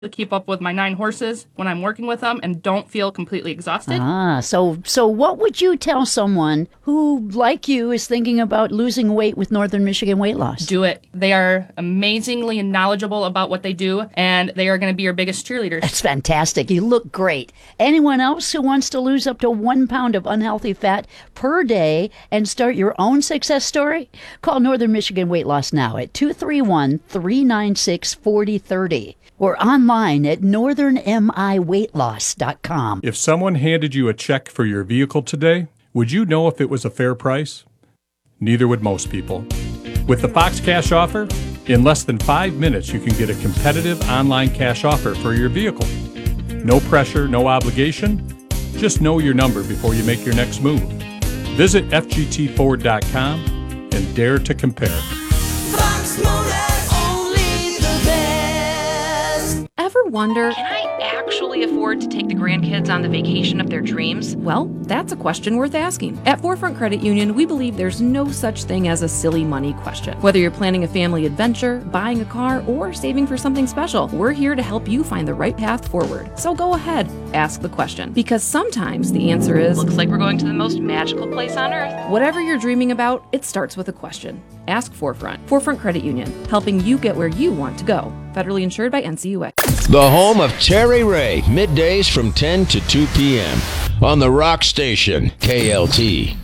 to keep up with my 9 horses when I'm working with them and don't feel completely exhausted. So what would you tell someone who, like you, is thinking about losing weight with Northern Michigan Weight Loss? Do it. They are amazingly knowledgeable about what they do, and they are going to be your biggest cheerleaders. That's fantastic. You look great. Anyone else who wants to lose up to 1 pound of unhealthy fat per day and start your own success story? Call Northern Michigan Weight Loss now at 231-396-4030 or online at northernmiweightloss.com. If someone handed you a check for your vehicle today, would you know if it was a fair price? Neither would most people. With the Fox Cash Offer, in less than 5 minutes you can get a competitive online cash offer for your vehicle. No pressure, no obligation. Just know your number before you make your next move. Visit FGTFord.com and dare to compare. Fox Motor, only the best. Ever wonder, can I actually afford to take the grandkids on the vacation of their dreams? Well, that's a question worth asking. At Forefront Credit Union, we believe there's no such thing as a silly money question. Whether you're planning a family adventure, buying a car, or saving for something special, we're here to help you find the right path forward. So go ahead, ask the question. Because sometimes the answer is, looks like we're going to the most magical place on earth. Whatever you're dreaming about, it starts with a question. Ask Forefront. Forefront Credit Union, helping you get where you want to go. Federally insured by NCUA. The home of Terry Ray, middays from 10 to 2 p.m. on the Rock Station, KLT.